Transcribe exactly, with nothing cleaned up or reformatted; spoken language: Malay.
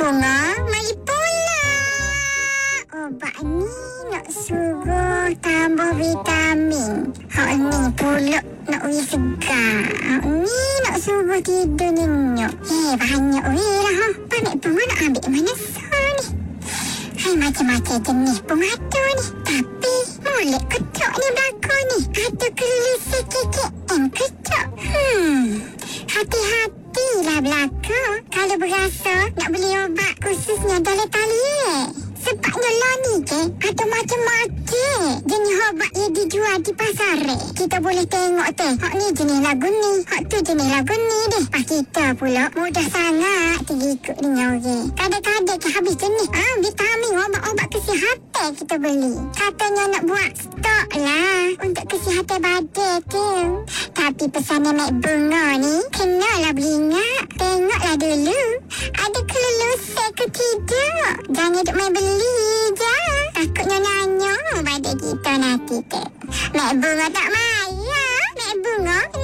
Bunga, mari pula. Obat ni nak suruh tambah vitamin. Hak ni pula nak ui segar. Hak ni nak suruh tidur nyenyak. Eh, banyak ui lah. Ha. Panik bunga nak ambil mana so ni? Hai, macam-macam jenis bunga tu ni. Tapi, mulut ketuk ni belakang ni. Ada kelus sikit-sikit. En ketuk. Hmm, hati-hatilah belakang. Kalau berasa nak beli obat khususnya dalam talian. Sebabnya lah ni je, ada macam-macam jenis obat yang dijual di pasar. Kita boleh tengok tu. Hak ni jenis lagu ni. Hak tu jenis lagu ni deh. Pas kita pula mudah sangat terikut dengan orang. Kadang-kadang ke habis jenis ah, vitamin, obat-obat kesihatan kita beli. Katanya nak buat stok lah untuk kesihatan badan tu. Tapi pesanan Mek Bunga ni, kenalah beringat. Tengoklah dulu. Ada kelulusan ke tidak. Jangan duk main beli je. Takutnya nanya pada kita nanti tu. Mek Bunga tak marah. Mek Bunga